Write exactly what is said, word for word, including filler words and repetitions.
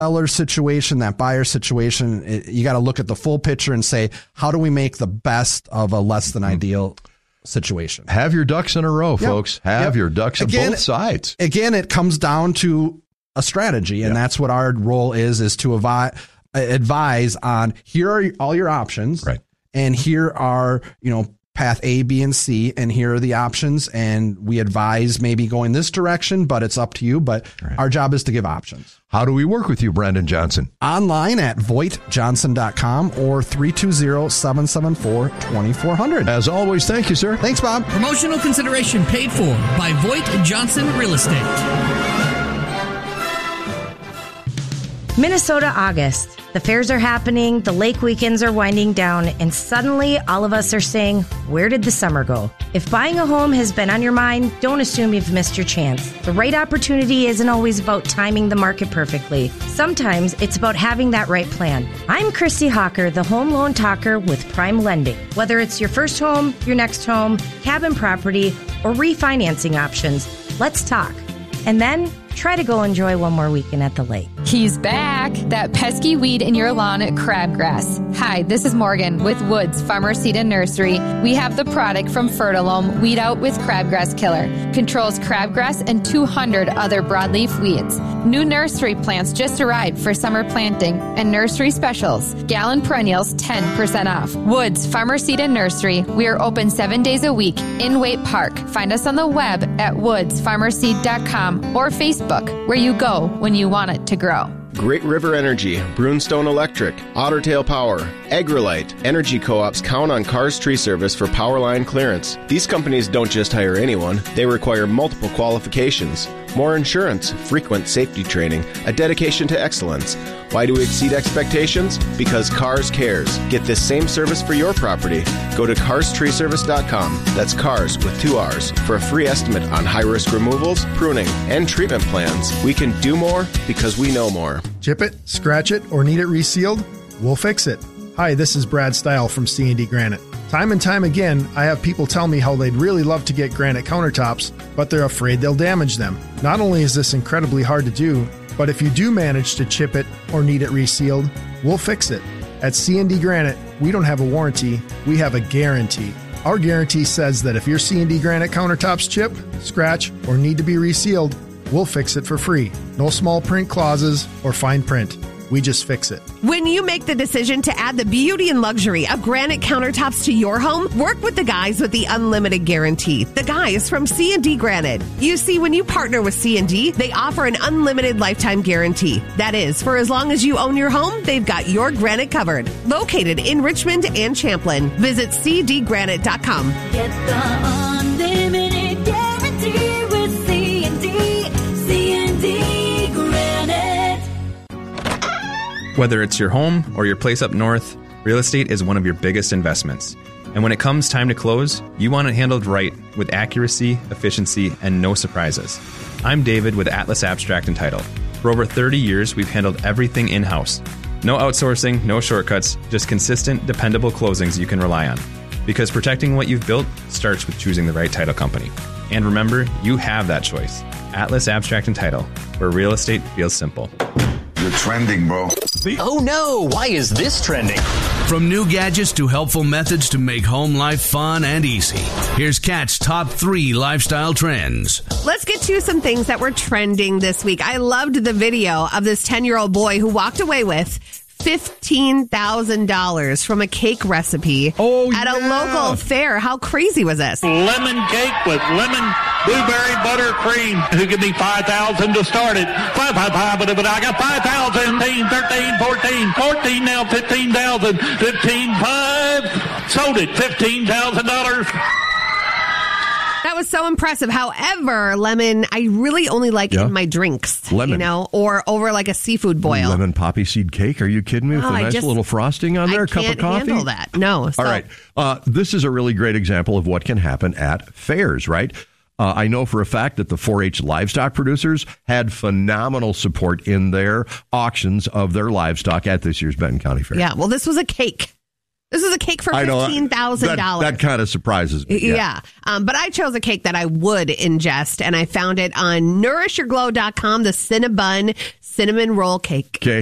seller situation, that buyer situation, it, you got to look at the full picture and say, how do we make the best of a less than ideal situation? Have your ducks in a row, Yep. folks. Have Yep. your ducks Again, on both sides. Again, it comes down to a strategy, and Yep. that's what our role is, is to avi- advise on here are all your options, Right. and here are, you know, path A, B, and C, and here are the options, and we advise maybe going this direction, but it's up to you. But Right. our job is to give options. How do we work with you, Brandon Johnson? Online at voigt johnson dot com or three two zero, seven seven four, two four zero zero. As always, thank you, sir. Thanks, Bob. Promotional consideration paid for by Voigt Johnson Real Estate. Minnesota August. The fairs are happening, the lake weekends are winding down, and suddenly all of us are saying, where did the summer go? If buying a home has been on your mind, don't assume you've missed your chance. The right opportunity isn't always about timing the market perfectly. Sometimes it's about having that right plan. I'm Christy Hawker, the home loan talker with Prime Lending. Whether it's your first home, your next home, cabin property, or refinancing options, let's talk. And then try to go enjoy one more weekend at the lake. He's back. That pesky weed in your lawn, crabgrass. Hi, this is Morgan with Woods Farmer Seed and Nursery. We have the product from Fertilome, Weed Out with Crabgrass Killer. Controls crabgrass and two hundred other broadleaf weeds. New nursery plants just arrived for summer planting and nursery specials. Gallon perennials ten percent off. Woods Farmer Seed and Nursery. We are open seven days a week in Waite Park. Find us on the web at woods farmer seed dot com or Facebook, where you go when you want it to grow. Great River Energy, Brunestone Electric, Ottertail Power, Agrilite, Energy Co-ops count on Cars Tree Service for power line clearance. These companies don't just hire anyone, they require multiple qualifications. More insurance, frequent safety training, a dedication to excellence. Why do we exceed expectations? Because Cars cares. Get this same service for your property. Go to cars tree service dot com. That's cars with two R's for a free estimate on high-risk removals, pruning, and treatment plans. We can do more because we know more. Chip it, scratch it, or need it resealed? We'll fix it. Hi, this is Brad Stile from C and D Granite. Time and time again, I have people tell me how they'd really love to get granite countertops, but they're afraid they'll damage them. Not only is this incredibly hard to do, but if you do manage to chip it or need it resealed, we'll fix it. At C and D Granite, we don't have a warranty, we have a guarantee. Our guarantee says that if your C and D Granite countertops chip, scratch, or need to be resealed, we'll fix it for free. No small print clauses or fine print. We just fix it. When you make the decision to add the beauty and luxury of granite countertops to your home, work with the guys with the unlimited guarantee. The guys from C and D Granite. You see, when you partner with C and D, they offer an unlimited lifetime guarantee. That is, for as long as you own your home, they've got your granite covered. Located in Richmond and Champlin. Visit c d granite dot com. Get the unlimited guarantee with C and D. C and D Granite. Whether it's your home or your place up north, real estate is one of your biggest investments. And when it comes time to close, you want it handled right with accuracy, efficiency, and no surprises. I'm David with Atlas Abstract and Title. For over thirty years, we've handled everything in-house. No outsourcing, no shortcuts, just consistent, dependable closings you can rely on. Because protecting what you've built starts with choosing the right title company. And remember, you have that choice. Atlas Abstract and Title, where real estate feels simple. You're trending, bro. Oh no, why is this trending? From new gadgets to helpful methods to make home life fun and easy. Here's Kat's top three lifestyle trends. Let's get to some things that were trending this week. I loved the video of this ten-year-old boy who walked away with fifteen thousand dollars from a cake recipe oh, at yeah. a local fair. How crazy was this? Lemon cake with lemon blueberry buttercream. Who give me five thousand to start it? Five, five, five, but I got five thousand, thirteen, fourteen, fourteen now, fifteen thousand, fifteen, five. Sold it, fifteen thousand dollars. That was so impressive. However, lemon, I really only like yeah. in my drinks, lemon. you know, or over like a seafood boil. Lemon poppy seed cake. Are you kidding me? With No, a I nice just- little frosting on there, I a cup can't of coffee. handle that. No. So. All right. Uh, this is a really great example of what can happen at fairs, right? Uh, I know for a fact that the four H livestock producers had phenomenal support in their auctions of their livestock at this year's Benton County Fair. Yeah. Well, this was a cake. This is a cake for I know, fifteen thousand dollars. That, that kind of surprises me. Yeah. Yeah. Um, but I chose a cake that I would ingest, and I found it on nourish your glow dot com, the Cinnabon cinnamon roll cake. Okay.